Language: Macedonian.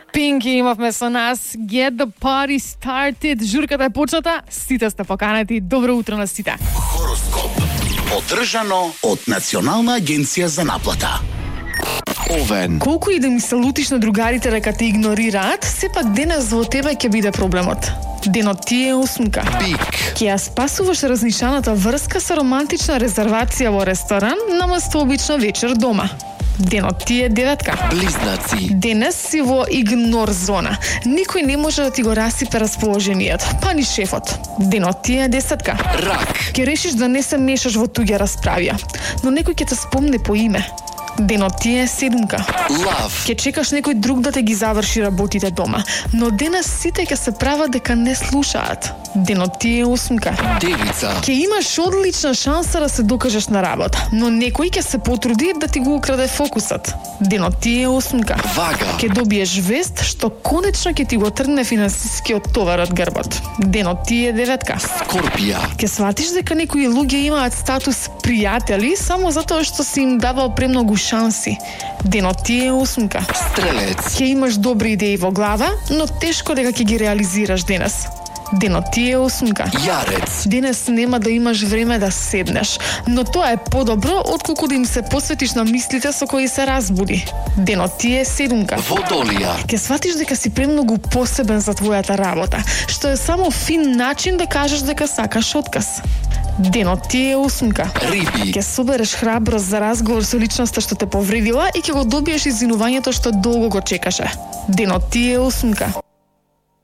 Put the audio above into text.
Pinky имавме со нас. Get the party started. Журката е почната. Сите сте поканети. Добро утро на сите. Хороскоп. Одржано од Национална агенција за наплата. Овен. Колку и да ми се лутиш на другарите дека те игнорираат, сепак денес во тебе ќе биде проблемот. Денот ти е осмка. Бик. Ќе ја спасуваш разнишаната врска со романтична резервација во ресторан наместо обична вечер дома. Денот ти е деветка. Близнаци. Денес си во игнор зона. Никој не може да ти го расипе расположението, па ни шефот. Денот ти е десетка. Рак. Ќе решиш да не се мешаш во туѓа расправија, но некој ќе те спомне по име. Денот ти е седумка. Лав. Ќе чекаш некој друг да те ги заврши работите дома, но денес сите ќе се прават дека не слушаат. Денот ти е осмка. Девица. Ќе имаш одлична шанса да се докажеш на работа, но некој ќе се потруди да ти го украде фокусот. Денот ти е осмка. Вага. Ќе добиеш вест што конечно ќе ти го тргне финансискиот товар од грбот. Денот ти е деветка. Скорпија. Ќе сватиш дека некои луѓе имаат статус пријатели само затоа што си им давал премногу шанси. Денот ти е осмка. Стрелец. Ќе имаш добри идеи во глава, но тешко дека ќе ги реализираш денес. Денот ти е осмка. Јарец. Денес нема да имаш време да седнеш, но тоа е подобро отколку да им се посветиш на мислите со кои се разбуди. Денот ти е седумка. Водолија. Ќе сватиш дека си премногу посебен за твојата работа, што е само фин начин да кажеш дека сакаш отказ. Денот ти е осмка. Риби. Ќе собереш храброст за разговор со личноста што те повредила и ќе го добиеш извинувањето што долго го чекаше. Денот ти е осмка.